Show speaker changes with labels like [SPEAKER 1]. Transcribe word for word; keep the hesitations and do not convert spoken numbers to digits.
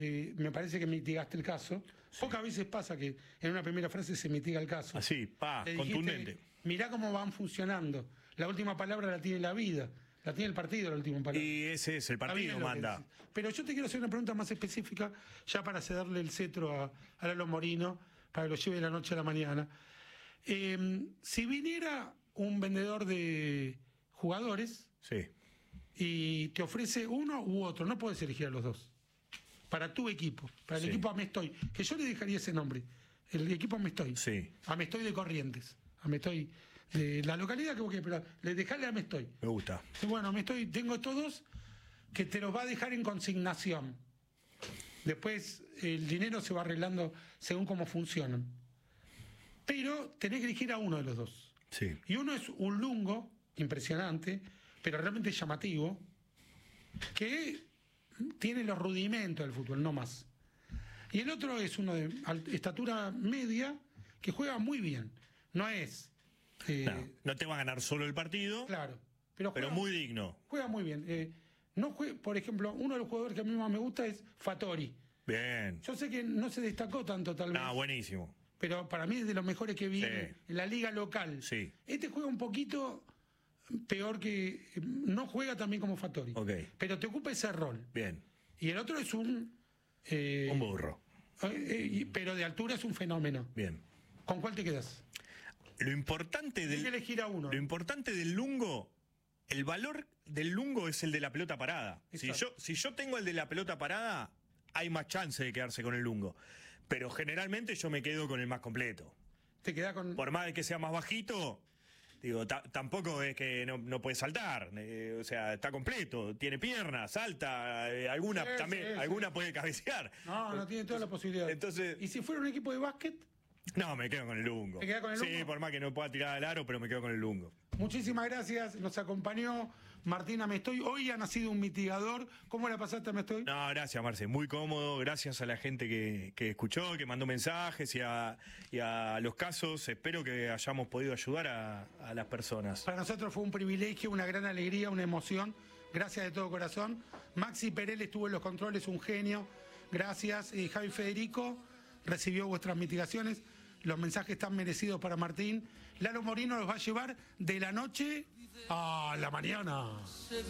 [SPEAKER 1] Eh, me parece que mitigaste el caso. Sí. Pocas veces pasa que en una primera frase se mitiga el caso.
[SPEAKER 2] Así, pa,
[SPEAKER 1] Le
[SPEAKER 2] contundente.
[SPEAKER 1] Dijiste, mirá cómo van funcionando. La última palabra la tiene la vida. La tiene el partido, la última palabra.
[SPEAKER 2] Y ese es el partido, manda.
[SPEAKER 1] Pero yo te quiero hacer una pregunta más específica, ya para cederle el cetro a, a Lalo Morino, para que lo lleve de la noche a la mañana. Eh, si viniera un vendedor de jugadores,
[SPEAKER 2] sí, y
[SPEAKER 1] te ofrece uno u otro, no puedes elegir a los dos. Para tu equipo, para el sí. equipo Amestoy, que yo le dejaría ese nombre, el equipo Amestoy.
[SPEAKER 2] Sí.
[SPEAKER 1] Amestoy de Corrientes, Amestoy de la localidad que vos quieras, pero le dejale a Amestoy.
[SPEAKER 2] Me gusta.
[SPEAKER 1] Bueno, Amestoy, tengo estos dos que te los va a dejar en consignación. Después el dinero se va arreglando según cómo funcionan. Pero tenés que elegir a uno de los dos.
[SPEAKER 2] Sí.
[SPEAKER 1] Y uno es un lungo, impresionante, pero realmente llamativo, que tiene los rudimentos del fútbol, no más. Y el otro es uno de estatura media que juega muy bien. No es... Eh,
[SPEAKER 2] no, no te va a ganar solo el partido,
[SPEAKER 1] claro, pero, juega,
[SPEAKER 2] pero muy digno.
[SPEAKER 1] Juega muy bien. Eh, no juega, por ejemplo, uno de los jugadores que a mí más me gusta es Fattori.
[SPEAKER 2] Bien.
[SPEAKER 1] Yo sé que no se destacó tanto tal vez.
[SPEAKER 2] Ah, buenísimo.
[SPEAKER 1] Pero para mí es de los mejores que viene sí. en la liga local.
[SPEAKER 2] Sí.
[SPEAKER 1] Este juega un poquito... peor que... no juega también como Fattori.
[SPEAKER 2] Okay.
[SPEAKER 1] Pero te ocupa ese rol.
[SPEAKER 2] Bien.
[SPEAKER 1] Y el otro es un...
[SPEAKER 2] Eh, un burro.
[SPEAKER 1] Eh, eh, pero de altura es un fenómeno.
[SPEAKER 2] Bien.
[SPEAKER 1] ¿Con cuál te quedas?
[SPEAKER 2] Lo importante del...
[SPEAKER 1] Hay que elegir a uno.
[SPEAKER 2] Lo importante del lungo... El valor del lungo es el de la pelota parada. Si yo, si yo tengo el de la pelota parada, hay más chance de quedarse con el lungo. Pero generalmente yo me quedo con el más completo.
[SPEAKER 1] ¿Te queda con...?
[SPEAKER 2] Por más de que sea más bajito... Digo, tampoco es que no, no puede saltar, eh, o sea, está completo, tiene piernas, salta, eh, alguna
[SPEAKER 1] sí,
[SPEAKER 2] también,
[SPEAKER 1] sí,
[SPEAKER 2] alguna
[SPEAKER 1] sí.
[SPEAKER 2] puede cabecear.
[SPEAKER 1] No, no tiene toda la posibilidad.
[SPEAKER 2] Entonces,
[SPEAKER 1] ¿y si fuera un equipo de básquet?
[SPEAKER 2] No, me quedo con el lungo.
[SPEAKER 1] ¿Te quedas con el lungo?
[SPEAKER 2] Sí, por más que no pueda tirar al aro, pero me quedo con el lungo.
[SPEAKER 1] Muchísimas gracias, nos acompañó Martín Amestoy. Hoy ha nacido un mitigador. ¿Cómo la pasaste, Amestoy?
[SPEAKER 2] No, gracias, Marce, muy cómodo. Gracias a la gente que, que escuchó, que mandó mensajes y a, y a los casos. Espero que hayamos podido ayudar a, a las personas.
[SPEAKER 1] Para nosotros fue un privilegio, una gran alegría, una emoción. Gracias de todo corazón. Maxi Perel estuvo en los controles, un genio. Gracias. Eh, Javi Federico recibió vuestras mitigaciones. Los mensajes están merecidos para Martín. Lalo Morino los va a llevar de la noche a la mañana.